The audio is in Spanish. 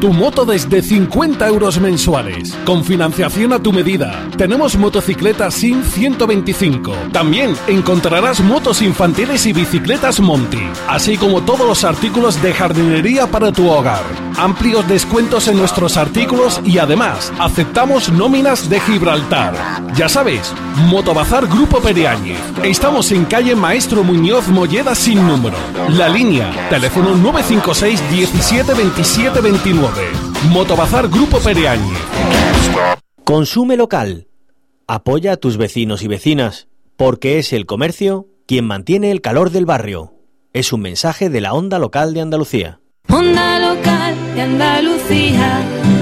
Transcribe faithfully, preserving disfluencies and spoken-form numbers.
tu moto desde cincuenta euros mensuales, con financiación a tu medida. Tenemos motocicletas S I M ciento veinticinco. También encontrarás motos infantiles y bicicletas Monty, así como todos los artículos de jardinería para tu hogar. Amplios descuentos en nuestros artículos y además aceptamos nóminas de Gibraltar. Ya sabes, Motobazar Grupo Periáñez. Estamos en calle Maestro Muñoz Molleda sin número. La línea, teléfono nueve cinco seis diecisiete veintisiete veintinueve. Motobazar Grupo Periáñez. Consume local. Apoya a tus vecinos y vecinas, porque es el comercio quien mantiene el calor del barrio. Es un mensaje de la Onda Local de Andalucía. Onda Local de Andalucía.